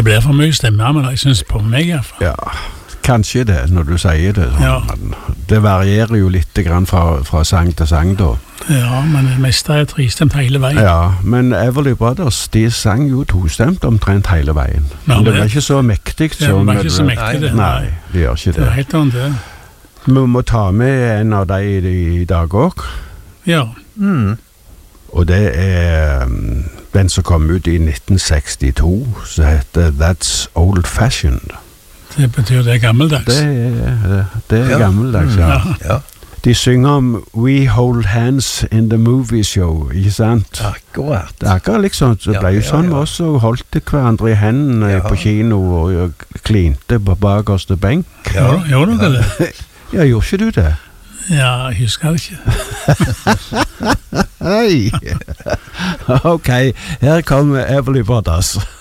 blir for mye stemmer, men jeg synes på meg i hvert fall. Ja, kanskje det, når du sier det. Ja. Det varierer jo litt grann fra sang til sang da. Ja, men det meste er tristemt hele veien. Ja, men Everly Brothers, de sang jo tostemt omtrent hele veien. Men det var ikke så mektig som... Det var ikke så mektig det. Nei, det gjør ikke det. Det var helt annet det. Vi må ta med en av de i dag også. Ja. Og det er den som kom ut i 1962, som heter That's Old Fashioned. Det betyr det er gammeldags. Det er gammeldags, ja. De synger om We Hold Hands in the Movie Show, ikke sant? Akkurat. Det er akkurat liksom, det ble jo sånn vi også holdt hverandre i hendene på kino og klinte på bakerste benk. Gjorde du det? Ja, gjorde ikke du det? Ja, jeg husker det ikke. Hei! Ok, her kommer Everly Brothers.